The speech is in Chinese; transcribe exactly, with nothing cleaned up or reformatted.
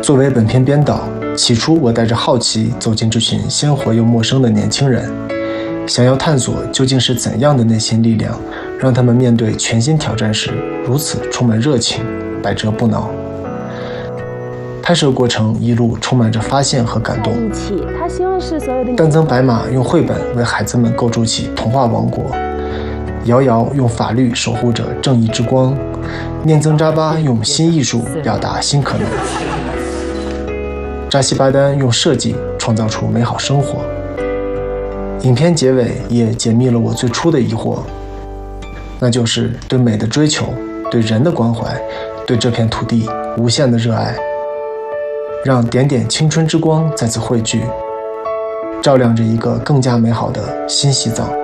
作为本片编导，起初我带着好奇走进这群鲜活又陌生的年轻人，想要探索究竟是怎样的内心力量，让他们面对全新挑战时如此充满热情，百折不挠。拍摄过程一路充满着发现和感动。 他希望是所有的丹增白马用绘本为孩子们构筑起童话王国，瑶瑶用法律守护着正义之光，念增扎巴用新艺术表达新可能，扎西巴丹用设计创造出美好生活。影片结尾也解密了我最初的疑惑，那就是对美的追求，对人的关怀，对这片土地无限的热爱，让点点青春之光再次汇聚，照亮着一个更加美好的新西藏。